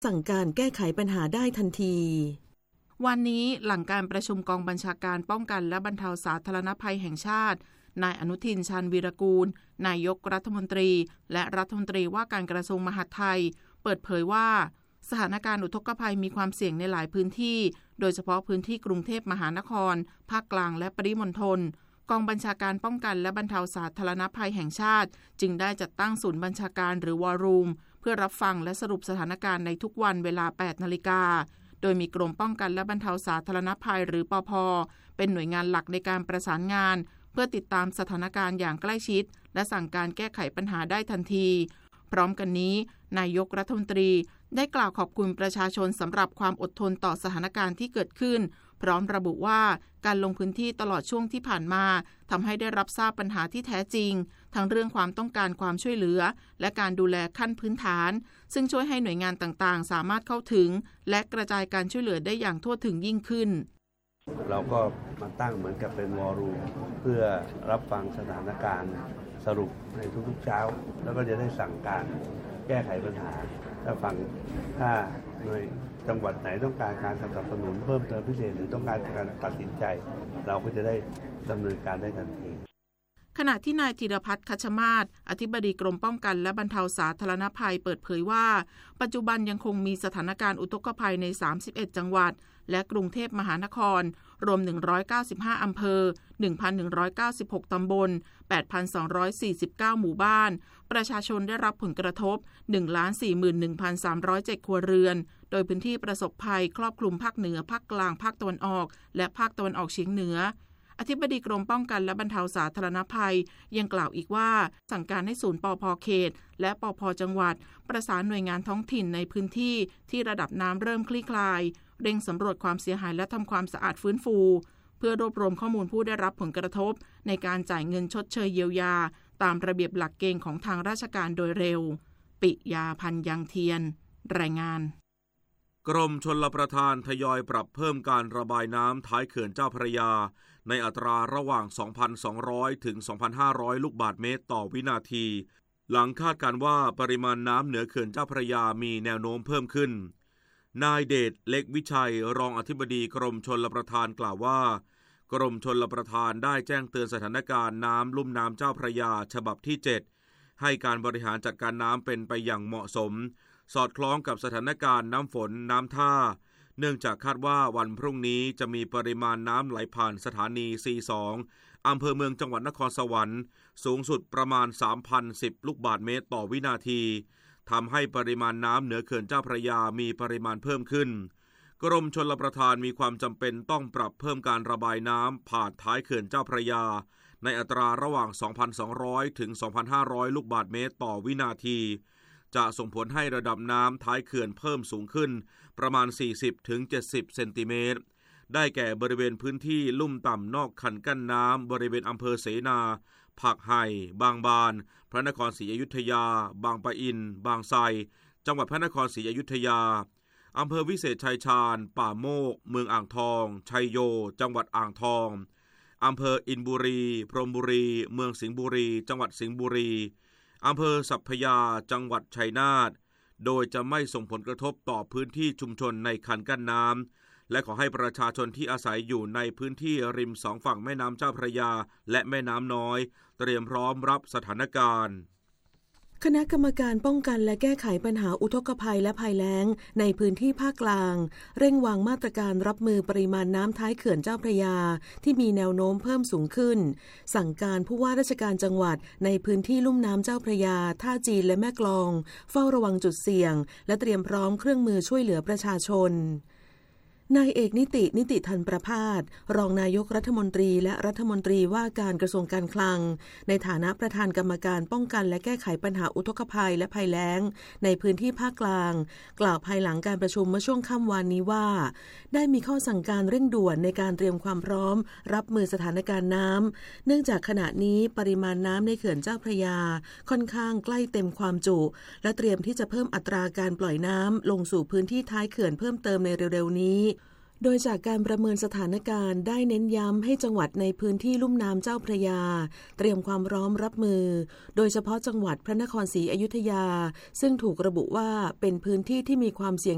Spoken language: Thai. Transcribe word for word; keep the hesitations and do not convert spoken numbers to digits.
สั่งการแก้ไขปัญหาได้ทันทีวันนี้หลังการประชุมกองบัญชาการป้องกันและบรรเทาสาธารณภัยแห่งชาตินายอนุทินชาญวีรกูลนายกรัฐมนตรีและรัฐมนตรีว่าการกระทรวงมหาดไทยเปิดเผยว่าสถานการณ์อุทกภัยมีความเสี่ยงในหลายพื้นที่โดยเฉพาะพื้นที่กรุงเทพมหานครภาคกลางและปริมณฑลกองบัญชาการป้องกันและบรรเทาสาธารณภัยแห่งชาติจึงได้จัดตั้งศูนย์บัญชาการหรือวอรูมเพื่อรับฟังและสรุปสถานการณ์ในทุกวันเวลา แปดนาฬิกาโดยมีกรมป้องกันและบรรเทาสาธารณภัยหรือปภ.เป็นหน่วยงานหลักในการประสานงานเพื่อติดตามสถานการณ์อย่างใกล้ชิดและสั่งการแก้ไขปัญหาได้ทันทีพร้อมกันนี้นายกรัฐมนตรีได้กล่าวขอบคุณประชาชนสำหรับความอดทนต่อสถานการณ์ที่เกิดขึ้นพร้อมระบุว่าการลงพื้นที่ตลอดช่วงที่ผ่านมาทำให้ได้รับทราบปัญหาที่แท้จริงทั้งเรื่องความต้องการความช่วยเหลือและการดูแลขั้นพื้นฐานซึ่งช่วยให้หน่วยงานต่างๆสามารถเข้าถึงและกระจายการช่วยเหลือได้อย่างทั่วถึงยิ่งขึ้นเราก็มาตั้งเหมือนกับเป็นวอรูมเพื่อรับฟังสถานการณ์สรุปในทุกๆเช้าแล้วก็จะได้สั่งการแก้ไขปัญหาถ้าฟังถ้าหน่วยจังหวัดไหนต้องการการสนับสนุนเพิ่มเติมพิเศษหรือต้องการการตัดสินใจเราก็จะได้ดำเนินการได้ทันทีขณะที่นายธีรพัฒน์คัชมาศอธิบดีกรมป้องกันและบรรเทาสาธารณภัยเปิดเผยว่าปัจจุบันยังคงมีสถานการณ์อุทกภัยในสามสิบเอ็ดจังหวัดและกรุงเทพมหานครรวมหนึ่งร้อยเก้าสิบห้าอำเภอ หนึ่งพันหนึ่งร้อยเก้าสิบหก ตำบล แปดพันสองร้อยสี่สิบเก้า หมู่บ้านประชาชนได้รับผลกระทบ หนึ่งล้านสี่หมื่นหนึ่งพันสามร้อยเจ็ด ครัวเรือนโดยพื้นที่ประสบภัยครอบคลุมภาคเหนือภาคกลางภาคตะวันออกและภาคตะวันออกเฉียงเหนืออธิบดีกรมป้องกันและบรรเทาสาธารณภัยยังกล่าวอีกว่าสั่งการให้ศูนย์ปภ.เขตและปภ.จังหวัดประสานหน่วยงานท้องถิ่นในพื้นที่ที่ระดับน้ำเริ่มคลี่คลายเร่งสำรวจความเสียหายและทำความสะอาดฟื้นฟูเพื่อรวบรวมข้อมูลผู้ได้รับผลกระทบในการจ่ายเงินชดเชยเยียวยาตามระเบียบหลักเกณฑ์ของทางราชการโดยเร็วปิยาพันธ์ยังเทียนรายงานกรมชลประทานทยอยปรับเพิ่มการระบายน้ำท้ายเขื่อนเจ้าพระยาในอัตราระหว่าง สองพันสองร้อย ถึง สองพันห้าร้อย ลูกบาศก์เมตรต่อวินาทีหลังคาดการว่าปริมาณน้ำเหนือเขื่อนเจ้าพระยามีแนวโน้มเพิ่มขึ้นนายเดชเล็กวิชัยรองอธิบดีกรมชลประทานกล่าวว่ากรมชลประทานได้แจ้งเตือนสถานการณ์น้ำลุ่มน้ำเจ้าพระยาฉบับที่เจ็ดให้การบริหารจัดการน้ำเป็นไปอย่างเหมาะสมสอดคล้องกับสถานการณ์น้ำฝนน้ำท่าเนื่องจากคาดว่าวันพรุ่งนี้จะมีปริมาณน้ำไหลผ่านสถานี ซี สอง อำเภอเมืองจังหวัดนครสวรรค์สูงสุดประมาณ สามพันสิบ ลูกบาศก์เมตรต่อวินาทีทำให้ปริมาณน้ำเหนือเขื่อนเจ้าพระยามีปริมาณเพิ่มขึ้นกรมชลประทานมีความจำเป็นต้องปรับเพิ่มการระบายน้ำผ่านท้ายเขื่อนเจ้าพระยาในอัตราระหว่าง สองพันสองร้อย ถึง สองพันห้าร้อย ลูกบาศก์เมตรต่อวินาทีจะส่งผลให้ระดับน้ำท้ายเขื่อนเพิ่มสูงขึ้นประมาณ สี่สิบถึงเจ็ดสิบ เซนติเมตรได้แก่บริเวณพื้นที่ลุ่มต่ำนอกคันกั้นน้ำบริเวณอำเภอเสนาผักไห่บางบานพระนครศรีอยุธยาบางปะอินบางไทรจังหวัดพระนครศรีอยุธยาอำเภอวิเศษชัยชาญป่าโมกเมืองอ่างทองชัยโยจังหวัดอ่างทองอำเภออินบุรีพรหมบุรีเมืองสิงห์บุรีจังหวัดสิงห์บุรีอำเภอสัพพยาจังหวัดชัยนาทโดยจะไม่ส่งผลกระทบต่อพื้นที่ชุมชนในคันกั้นน้ำและขอให้ประชาชนที่อาศัยอยู่ในพื้นที่ริมสองฝั่งแม่น้ำเจ้าพระยาและแม่น้ำน้อยเตรียมพร้อมรับสถานการณ์คณะกรรมการป้องกันและแก้ไขปัญหาอุทกภัยและภัยแล้งในพื้นที่ภาคกลางเร่งวางมาตรการรับมือปริมาณน้ำท้ายเขื่อนเจ้าพระยาที่มีแนวโน้มเพิ่มสูงขึ้นสั่งการผู้ว่าราชการจังหวัดในพื้นที่ลุ่มน้ำเจ้าพระยาท่าจีนและแม่กลองเฝ้าระวังจุดเสี่ยงและเตรียมพร้อมเครื่องมือช่วยเหลือประชาชนนายเอกนิตินิติธันประภาสรองนายกรัฐมนตรีและรัฐมนตรีว่าการกระทรวงการคลังในฐานะประธานกรรมการป้องกันและแก้ไขปัญหาอุทกภัยและภัยแล้งในพื้นที่ภาคกลางกล่าวภายหลังการประชุมเมื่อช่วงค่ำวานนี้ว่าได้มีข้อสั่งการเร่งด่วนในการเตรียมความพร้อมรับมือสถานการณ์น้ำเนื่องจากขณะนี้ปริมาณน้ำในเขื่อนเจ้าพระยาค่อนข้างใกล้เต็มความจุและเตรียมที่จะเพิ่มอัตราการปล่อยน้ำลงสู่พื้นที่ท้ายเขื่อนเพิ่มเติมในเร็วๆนี้โดยจากการประเมินสถานการณ์ได้เน้นย้ำให้จังหวัดในพื้นที่ลุ่มน้ำเจ้าพระยาเตรียมความพร้อมรับมือโดยเฉพาะจังหวัดพระนครศรีอยุธยาซึ่งถูกระบุว่าเป็นพื้นที่ที่มีความเสี่ยง